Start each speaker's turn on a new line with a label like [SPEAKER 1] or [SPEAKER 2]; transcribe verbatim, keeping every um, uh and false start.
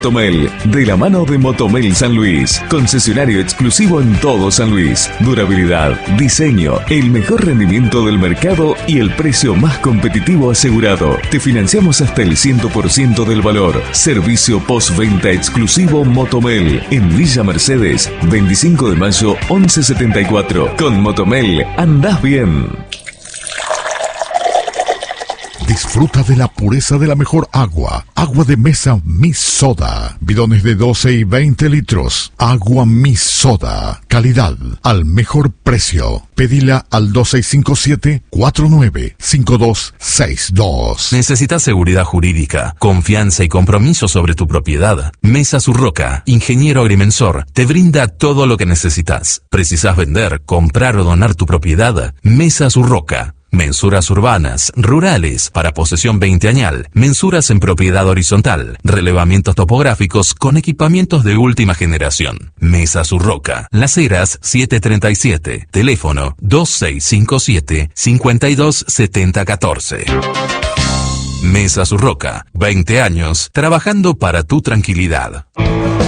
[SPEAKER 1] Motomel, de la mano de Motomel San Luis, concesionario exclusivo en todo San Luis. Durabilidad, diseño, el mejor rendimiento del mercado y el precio más competitivo asegurado. Te financiamos hasta el cien por ciento del valor. Servicio postventa exclusivo Motomel, en Villa Mercedes, veinticinco de mayo, once setenta y cuatro. Con Motomel, andás bien.
[SPEAKER 2] Disfruta de la pureza de la mejor agua. Agua de mesa Mi Soda. Bidones de doce y veinte litros. Agua Mi Soda. Calidad al mejor precio. Pedila al dos seis cinco siete, cuatro nueve cinco dos seis dos.
[SPEAKER 3] ¿Necesitas seguridad jurídica, confianza y compromiso sobre tu propiedad? Mesa Surroca, ingeniero agrimensor, te brinda todo lo que necesitas. ¿Precisas vender, comprar o donar tu propiedad? Mesa Surroca. Mensuras urbanas, rurales, para posesión veinteañal, mensuras en propiedad horizontal, relevamientos topográficos con equipamientos de última generación. Mesa Surroca, Las Heras siete treinta y siete, teléfono dos seis cinco siete, cinco dos siete cero uno cuatro. Mesa Surroca, veinte años trabajando para tu tranquilidad.